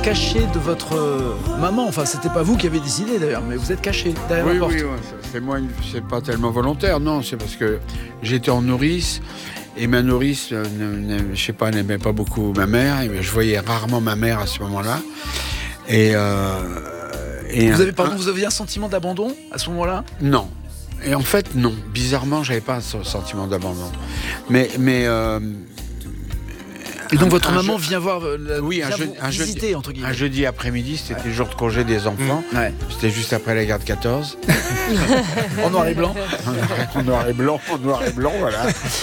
caché de votre maman. Enfin, c'était pas vous qui avez décidé d'ailleurs, mais vous êtes caché derrière la porte. Oui, c'est moi, c'est pas tellement volontaire, non, c'est parce que j'étais en nourrice et ma nourrice, je sais pas, n'aimait pas beaucoup ma mère, et je voyais rarement ma mère à ce moment-là. Vous aviez un sentiment d'abandon à ce moment-là ? Non. Et en fait, non. Bizarrement, j'avais pas ce sentiment d'abandon. Et donc votre maman vient voir visiter, entre guillemets. Un jeudi après-midi, c'était le jour de congé des enfants. Ouais. C'était juste après la guerre de 14. En noir et blanc. En noir et blanc, voilà.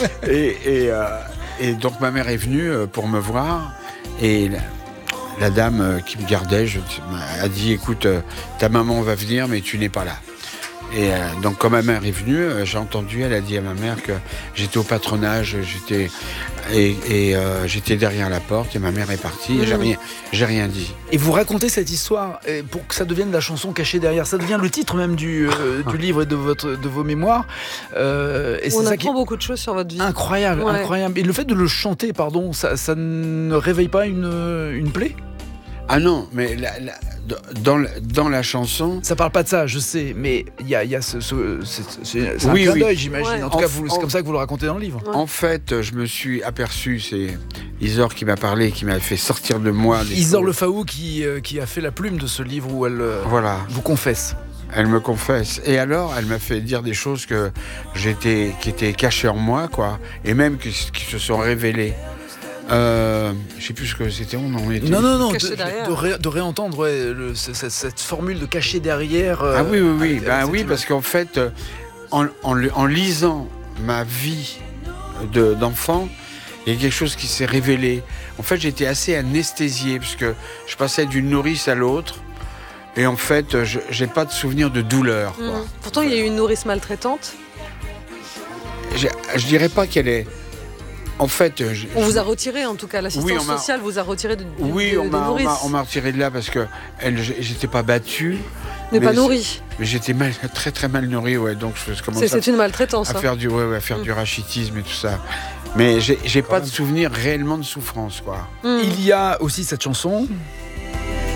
Et donc ma mère est venue pour me voir. Et la dame qui me gardait a dit, écoute, ta maman va venir, mais tu n'es pas là. Et donc quand ma mère est venue, j'ai entendu, elle a dit à ma mère que j'étais au patronage, j'étais derrière la porte et ma mère est partie et j'ai rien dit. Et vous racontez cette histoire pour que ça devienne la chanson cachée derrière, ça devient le titre même du livre et de vos mémoires. On apprend beaucoup de choses sur votre vie. Incroyable. Et le fait de le chanter, ça ne réveille pas une plaie ? Ah non, mais dans la chanson... Ça parle pas de ça, je sais, mais il y a c'est un clin d'œil, j'imagine. Ouais. En tout cas, c'est comme ça que vous le racontez dans le livre. En fait, je me suis aperçu, c'est Isor qui m'a parlé, qui m'a fait sortir de moi... Isor Le Faou qui a fait la plume de ce livre où elle vous confesse. Elle me confesse. Et alors, elle m'a fait dire des choses qui étaient cachées en moi, quoi, et même qui se sont révélées. Je sais plus ce que c'était. Non, de réentendre cette formule de cacher derrière. Ah oui, parce qu'en fait, en lisant ma vie d'enfant, il y a quelque chose qui s'est révélé. En fait, j'étais assez anesthésié parce que je passais d'une nourrice à l'autre. Et en fait, j'ai pas de souvenir de douleur. Quoi. Pourtant, il y a eu une nourrice maltraitante. Je dirais pas qu'elle est... En fait, on vous a retiré, en tout cas, l'assistance sociale vous a retiré de nourrice. On m'a retiré de là parce que j'étais pas battu. Mais pas nourri. Mais j'étais très très mal nourri, ouais. Donc je commençais c'est une maltraitance. À faire du rachitisme et tout ça. Mais j'ai pas de souvenir réellement de souffrance, quoi. Il y a aussi cette chanson